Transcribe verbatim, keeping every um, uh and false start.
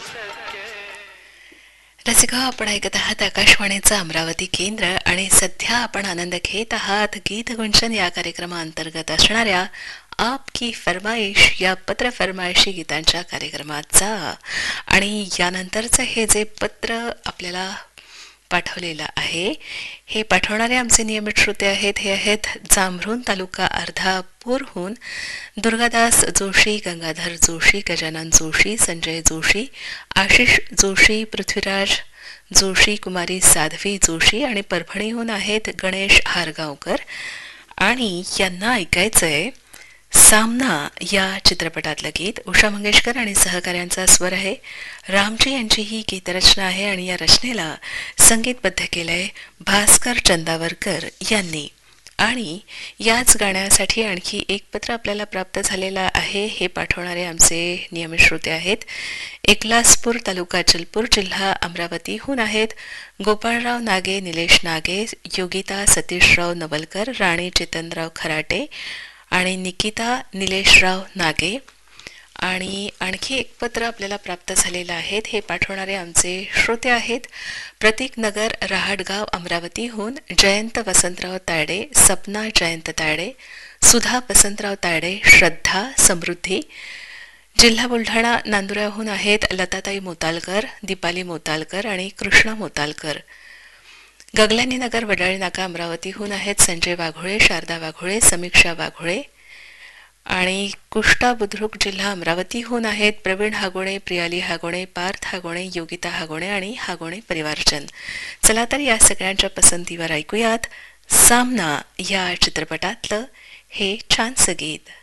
रसिका, आपण ऐकत आहात आकाशवाणीचं अमरावती केंद्र आणि सध्या आपण आनंद घेत आहात गीतगुंजन या कार्यक्रमाअंतर्गत असणाऱ्या आप की फरमाईश या पत्र फरमाईशी गीतांच्या कार्यक्रमाचा. आणि यानंतरचं हे जे पत्र आपल्याला पाठवलेलं आहे, हे पाठवणारे आमचे नियमित श्रोते आहेत. हे आहेत जांभरून तालुका अर्धापूरहून दुर्गादास जोशी, गंगाधर जोशी, गजानन जोशी, संजय जोशी, आशिष जोशी, पृथ्वीराज जोशी, कुमारी साध्वी जोशी आणि परभणीहून आहेत गणेश हारगावकर. आणि यांना ऐकायचंय सामना या चित्रपटातलं गीत. उषा मंगेशकर आणि सहकाऱ्यांचा स्वर आहे. रामजी यांची ही गीतरचना आहे आणि या रचनेला संगीतबद्ध केलंय भास्कर चंदावरकर यांनी. आणि याच गाण्यासाठी आणखी एक पत्र आपल्याला प्राप्त झालेलं आहे. हे पाठवणारे आमचे नियमित श्रोते आहेत. एकलासपूर तालुका चलपूर जिल्हा अमरावतीहून आहेत गोपाळराव नागे, निलेश नागे, योगिता सतीशराव नवलकर, राणी चेतनराव खराटे आणि निकिता निलेशराव नागे. आणि आणखी एक पत्र आपल्याला प्राप्त झालेलं आहे. हे पाठवणारे आमचे श्रोते आहेत प्रतीक नगर, रहाटगाव, अमरावतीहून जयंत वसंतराव तायडे, सपना जयंत तायडे, सुधा वसंतराव तायडे, श्रद्धा, समृद्धी. जिल्हा बुलढाणा नांदुऱ्याहून आहेत लताताई मोतालकर, दीपाली मोतालकर आणि कृष्णा मोतालकर. गगलानी नगर, वडाळी नाका, अमरावतीहून आहेत संजय वाघोळे, शारदा वाघोळे, समीक्षा वाघोळे. आणि कुष्टा बुद्रुक जिल्हा अमरावतीहून आहेत प्रवीण हागोणे, प्रियाली हागोणे, पार्थ हागोणे, योगिता हागोणे आणि हागोणे परिवारजन. चला तर या सगळ्यांच्या पसंतीवर ऐकूयात सामना या चित्रपटातलं हे छानसं गीत.